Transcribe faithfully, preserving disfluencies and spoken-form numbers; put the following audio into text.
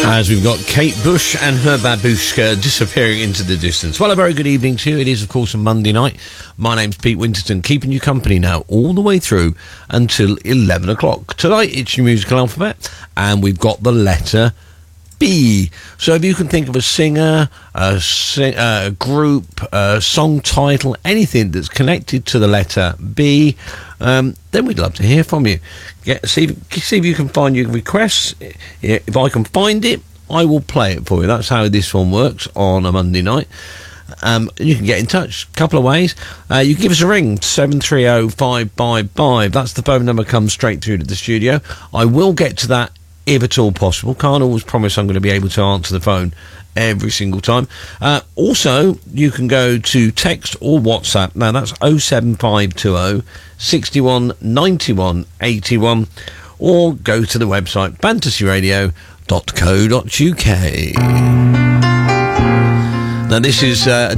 As we've got Kate Bush and her babushka disappearing into the distance. Well, a very good evening to you. It is, of course, a Monday night. My name's Pete Winterton, keeping you company now all the way through until eleven o'clock. Tonight, it's your musical alphabet, and we've got the letter B. So if you can think of a singer, a, sing, uh, a group, a song title, anything that's connected to the letter B, um, then we'd love to hear from you. Get, see, if, see if you can find your requests. If I can find it, I will play it for you. That's how this one works on a Monday night. Um, you can get in touch a couple of ways. Uh, you can give us a ring, seven three oh, five five five. That's the phone number, comes straight through to the studio. I will get to that if at all possible. Can't always promise I'm going to be able to answer the phone every single time. Uh, also, you can go to text or WhatsApp. Now, that's oh seven five two oh, six one, nine one, eight one, or go to the website fantasy radio dot co dot uk. Now, this is uh,